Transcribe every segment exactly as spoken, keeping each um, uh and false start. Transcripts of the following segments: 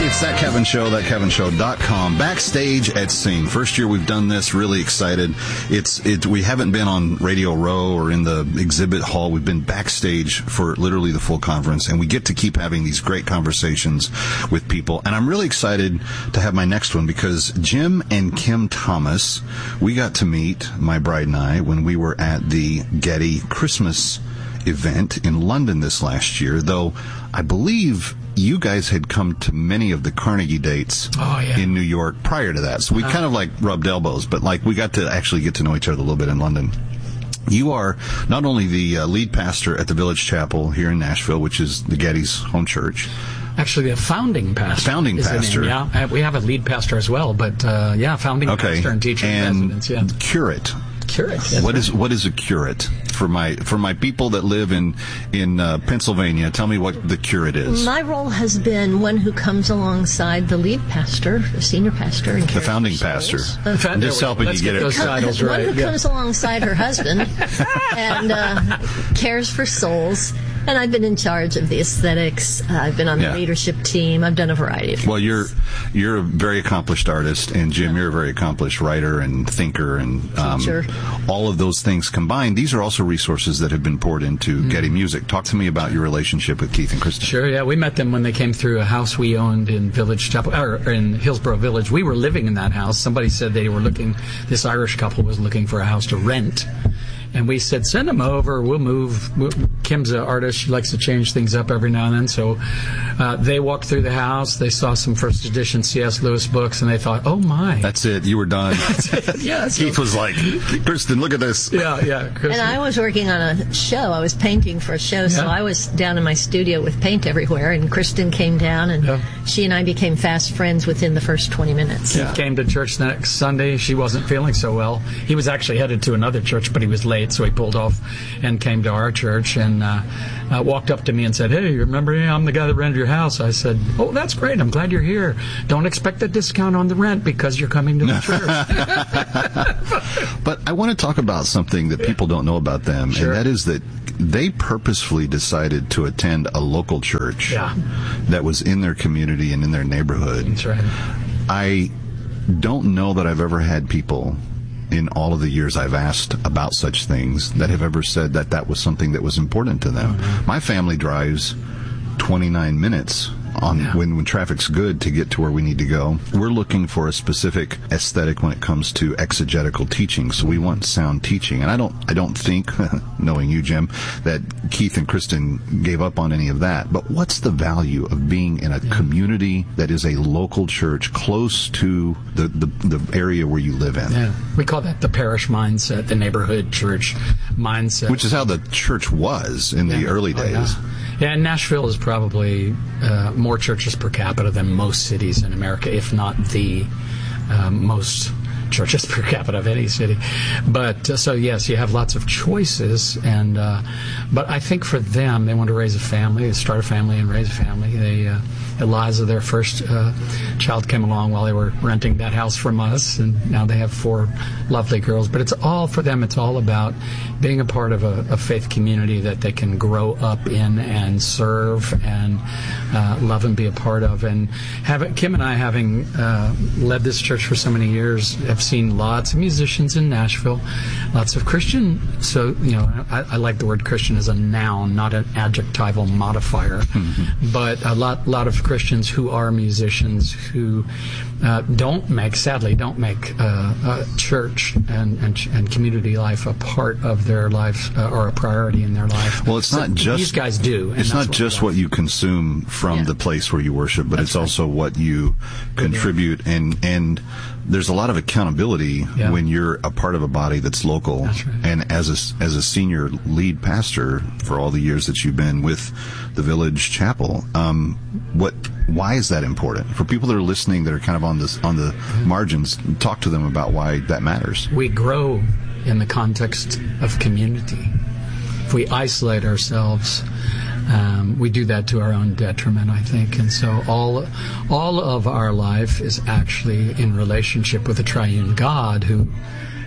It's That Kevin Show, that kevin show dot com. Backstage at Sing. First year we've done this, really excited. It's it. We haven't been on Radio Row or in the exhibit hall. We've been backstage for literally the full conference, and we get to keep having these great conversations with people. And I'm really excited to have my next one because Jim and Kim Thomas, we got to meet, my bride and I, when we were at the Getty Christmas event in London this last year, though I believe you guys had come to many of the Carnegie dates oh, yeah. in New York prior to that. So we uh, kind of like rubbed elbows, but like we got to actually get to know each other a little bit in London. You are not only the uh, lead pastor at the Village Chapel here in Nashville, which is the Getty's home church. Actually, the founding pastor. Founding pastor. Yeah, we have a lead pastor as well, but uh, yeah, founding okay. pastor and teaching and residents. Yeah. Curate. Curate. What is what is a curate for my for my people that live in in uh, Pennsylvania? Tell me what the curate is. My role has been one who comes alongside the lead pastor, the senior pastor, and the founding pastor. Uh, I'm just helping Let's you get, get it. Those titles one right. who yeah. comes alongside her husband and uh, cares for souls. And I've been in charge of the aesthetics. Uh, I've been on the yeah. leadership team. I've done a variety of things. Well, you're you're a very accomplished artist, and Jim, you're a very accomplished writer and thinker, and um, Teacher. all of those things combined. These are also resources that have been poured into mm. Getty Music. Talk to me about your relationship with Keith and Kristen. Sure, yeah. We met them when they came through a house we owned in Village Chapel, or in Hillsborough Village. We were living in that house. Somebody said they were looking, this Irish couple was looking for a house to rent. And we said, send them over. We'll move. We'll, Kim's an artist. She likes to change things up every now and then. So uh, they walked through the house. They saw some first edition C S Lewis books, and they thought, oh, my. That's it. You were done. yeah, so, Keith was like, Kristen, look at this. Yeah, yeah. Kristen. And I was working on a show. I was painting for a show, yeah. so I was down in my studio with paint everywhere. And Kristen came down, and yeah. she and I became fast friends within the first twenty minutes. Keith yeah. came to church the next Sunday. She wasn't feeling so well. He was actually headed to another church, but he was late. So he pulled off and came to our church and uh, uh, walked up to me and said, hey, you remember me? I'm the guy that rented your house. I said, oh, that's great. I'm glad you're here. Don't expect a discount on the rent because you're coming to the church. But I want to talk about something that people don't know about them, sure. and that is that they purposefully decided to attend a local church yeah. that was in their community and in their neighborhood. That's right. I don't know that I've ever had people in all of the years I've asked about such things that have ever said that that was something that was important to them. Mm-hmm. My family drives twenty-nine minutes on yeah. when, when traffic's good to get to where we need to go. We're looking for a specific aesthetic when it comes to exegetical teaching, so we want sound teaching. And I don't I don't think, knowing you, Jim, that Keith and Kristen gave up on any of that. But what's the value of being in a yeah. community that is a local church close to the, the, the area where you live in? Yeah. We call that the parish mindset, the neighborhood church mindset. Which is how the church was in yeah. the early days. Oh, yeah. Yeah, and Nashville is probably uh, more churches per capita than most cities in America, if not the uh, most churches per capita of any city. But uh, so yes, you have lots of choices, and uh, but I think for them, they want to raise a family, start a family, and raise a family. They uh, Eliza, their first uh, child, came along while they were renting that house from us, and now they have four lovely girls. But it's all for them. It's all about being a part of a, a faith community that they can grow up in and serve and uh, love and be a part of. And have, Kim and I, having uh, led this church for so many years, have seen lots of musicians in Nashville, lots of Christian. So, you know, I, I like the word Christian as a noun, not an adjectival modifier. Mm-hmm. But a lot, lot of Christians who are musicians who uh, don't make, sadly, don't make uh, uh, church and, and and community life a part of their life uh, or a priority in their life. Well, it's so not just these guys do. It's not what just what you consume from yeah. the place where you worship, but That's it's right. also what you contribute, and and there's a lot of accountability yeah. when you're a part of a body that's local. That's right. And as a as a senior lead pastor for all the years that you've been with the Village Chapel, um, what why is that important for people that are listening that are kind of on this on the margins? Talk to them about why that matters. We grow in the context of community. If we isolate ourselves, um, we do that to our own detriment, I think. And so all all of our life is actually in relationship with a triune God who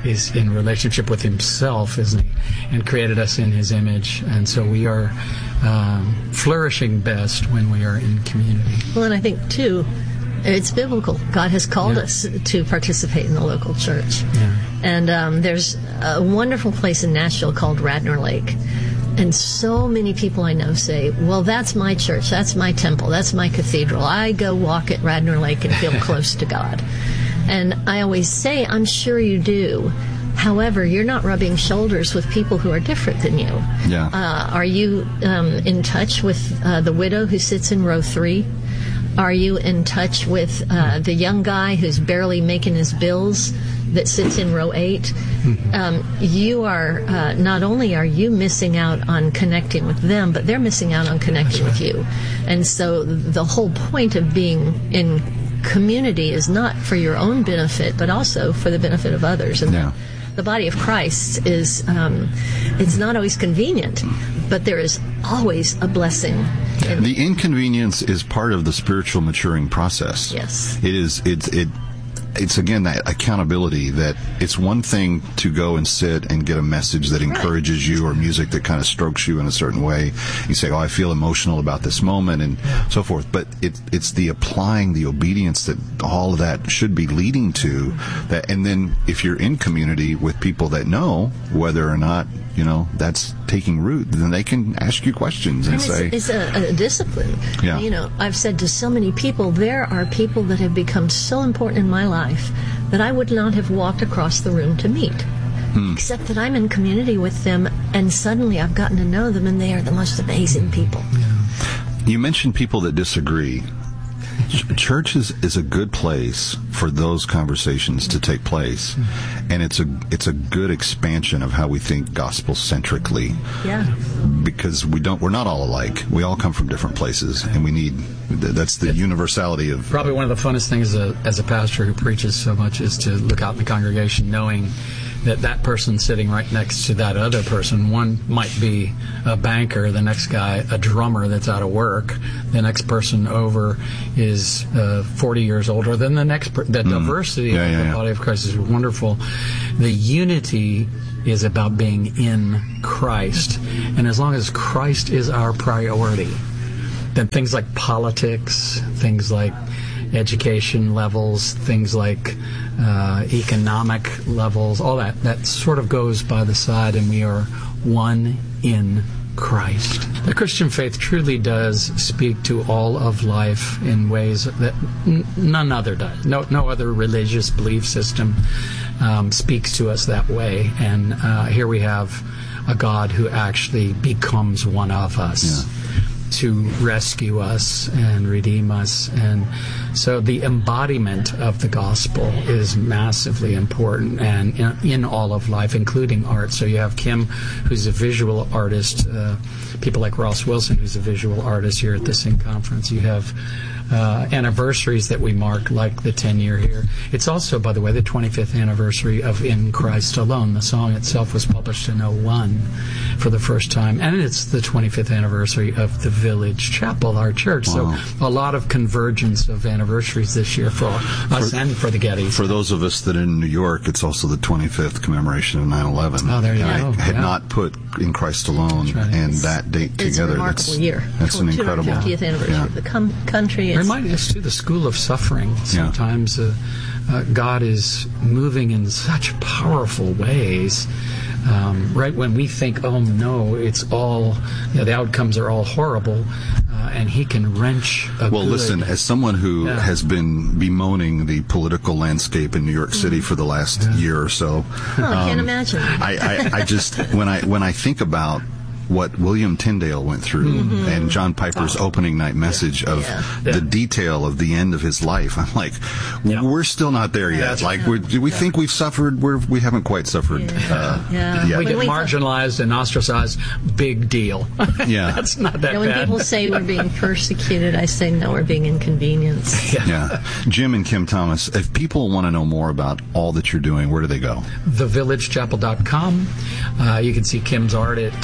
is in relationship with himself, isn't he? And created us in his image. And so we are um, flourishing best when we are in community. Well, and I think, too, it's biblical. God has called Yeah. us to participate in the local church. Yeah. And um, there's a wonderful place in Nashville called Radnor Lake. And so many people I know say, well, that's my church, that's my temple, that's my cathedral. I go walk at Radnor Lake and feel close to God. And I always say, I'm sure you do. However, you're not rubbing shoulders with people who are different than you. Yeah. Uh, are you um, in touch with uh, the widow who sits in row three? Are you in touch with uh, the young guy who's barely making his bills that sits in row eight? Um, you are, uh, not only are you missing out on connecting with them, but they're missing out on connecting with you. And so the whole point of being in community is not for your own benefit, but also for the benefit of others. And Yeah. the body of Christ is, um, it's not always convenient, but there is always a blessing. And The inconvenience is part of the spiritual maturing process. Yes. It is. It's it. It's again that accountability. That it's one thing to go and sit and get a message that encourages you, or music that kind of strokes you in a certain way. You say, "Oh, I feel emotional about this moment," and so forth. But it, it's the applying, the obedience that all of that should be leading to. That, and then if you're in community with people that know whether or not you know that's taking root, then they can ask you questions and, And say, it's, it's a, a discipline. Yeah. You know, I've said to so many people, there are people that have become so important in my life that I would not have walked across the room to meet. Hmm. Except that I'm in community with them, and suddenly I've gotten to know them, and they are the most amazing people. You mentioned people that disagree. Ch- Church is, is a good place for those conversations to take place, and it's a it's a good expansion of how we think gospel centrically. Yeah. Because we don't we're not all alike. We all come from different places, and we need that's the universality of. Probably one of the funnest things as a, as a pastor who preaches so much is to look out in the congregation knowing that that person sitting right next to that other person, one might be a banker, the next guy a drummer that's out of work, the next person over is uh, forty years older than the next per- the mm. diversity yeah, of yeah, the yeah. body of Christ is wonderful. The unity is about being in Christ, and as long as Christ is our priority, then things like politics, things like education levels, things like uh, economic levels, all that, that sort of goes by the side, and we are one in Christ. The Christian faith truly does speak to all of life in ways that n- none other does. No, no other religious belief system um, speaks to us that way. And uh, here we have a God who actually becomes one of us. Yeah. To rescue us and redeem us. And so the embodiment of the gospel is massively important and in, in all of life, including art. So you have Kim, who's a visual artist, uh, people like Ross Wilson, who's a visual artist here at the Sing Conference. You have uh, anniversaries that we mark, like the ten-year here. It's also, by the way, the twenty-fifth anniversary of In Christ Alone. The song itself was published in oh one for the first time, and it's the twenty-fifth anniversary of the Village Chapel, our church. Wow. So a lot of convergence of anniversaries this year for us For- and for the Gettys. For those of us that are in New York, it's also the twenty-fifth commemoration of nine eleven. Oh, there you and go. I had Yeah. not put In Christ Alone That's right. and It's- that date It's together. a remarkable that's, year. That's an incredible. two hundred fiftieth anniversary Yeah. of the com- country. It's, Reminding us, too, the school of suffering. Sometimes uh, uh, God is moving in such powerful ways. Um, right when we think, oh no, it's all, you know, the outcomes are all horrible, uh, and He can wrench a Well, good. listen, as someone who Yeah. has been bemoaning the political landscape in New York City for the last year or so, oh, I can't imagine. I, I, I just when I when I think about what William Tyndale went through Mm-hmm. and John Piper's Oh. opening night message of Yeah. the Yeah. detail of the end of his life, I'm like, Yeah. we're still not there yet. That's- like, we're, do we think we've suffered? We're, we haven't quite suffered. Uh, Yeah. yet. we get When we- marginalized and ostracized. Big deal. Yeah. That's not that You know, when bad. people say we're being persecuted, I say no, we're being inconvenienced. Yeah. Jim and Kim Thomas, if people want to know more about all that you're doing, where do they go? the village chapel dot com. Uh, you can see Kim's art at uh, kim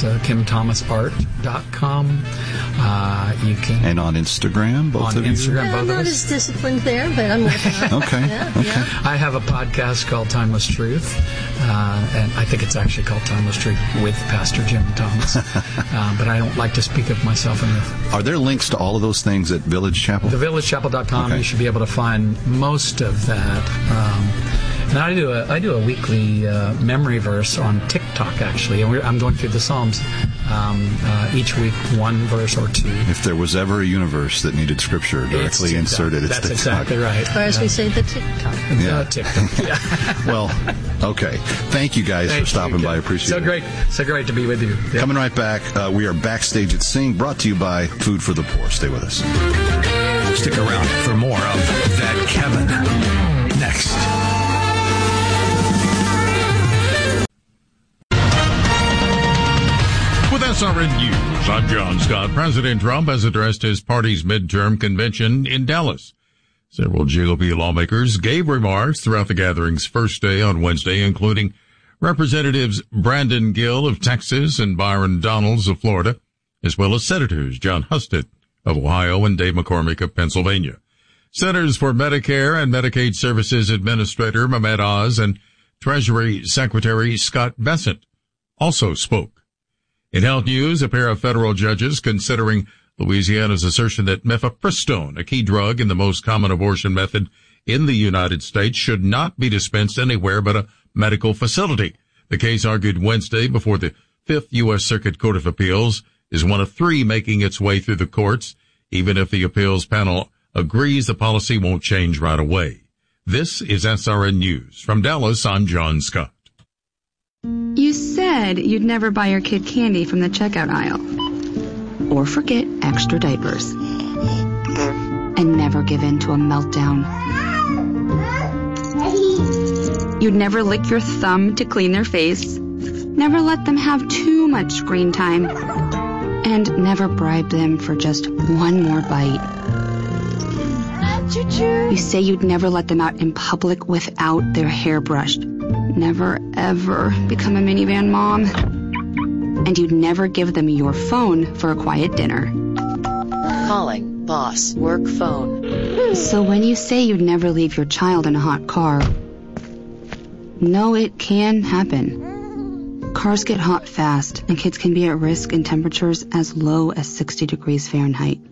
thomas art dot com. Uh, you can and on Instagram, both on of you. Instagram, I'm both not of as us. disciplined there, but I'm working on it. Okay. Yeah, Okay. yeah. I have a podcast called Timeless Truth, uh, and I think it's actually called Timeless Truth with Pastor Jim Thomas. uh, but I don't like to speak of myself in the Are there links to all of those things at Village Chapel? the village chapel dot com. Okay. You should be able to find most of that. Um, and I do a I do a weekly uh, memory verse on TikTok, actually. And we're, I'm going through the Psalms um, uh, each week, one verse or two. If there was ever a universe that needed Scripture directly It's TikTok. inserted, it's That's TikTok. exactly right. Or as we say, the TikTok. Yeah. Uh, TikTok. Yeah. Well, okay. Thank you guys Thank for stopping you. by. I appreciate so it. great, so great to be with you. Yeah. Coming right back, uh, we are backstage at Sing, brought to you by Food for the Poor. Stay with us. Stick around for more of That Kevin. Next. With S R N News, I'm John Scott. President Trump has addressed his party's midterm convention in Dallas. Several G O P lawmakers gave remarks throughout the gathering's first day on Wednesday, including Representatives Brandon Gill of Texas and Byron Donalds of Florida, as well as Senators John Husted of Ohio and Dave McCormick of Pennsylvania. Centers for Medicare and Medicaid Services Administrator Mehmet Oz and Treasury Secretary Scott Bessent also spoke. In health news, a pair of federal judges considering Louisiana's assertion that mifepristone, a key drug in the most common abortion method in the United States, should not be dispensed anywhere but a medical facility. The case argued Wednesday before the Fifth U S Circuit Court of Appeals is one of three making its way through the courts, even if the appeals panel agrees the policy won't change right away. This is S R N News. From Dallas, I'm John Scott. You said you'd never buy your kid candy from the checkout aisle. Or forget extra diapers. And never give in to a meltdown. You'd never lick your thumb to clean their face. Never let them have too much screen time. And never bribe them for just one more bite. You say you'd never let them out in public without their hair brushed. Never, ever become a minivan mom. And you'd never give them your phone for a quiet dinner. Calling boss work phone. So when you say you'd never leave your child in a hot car, no, it can happen. Cars get hot fast, and kids can be at risk in temperatures as low as sixty degrees Fahrenheit.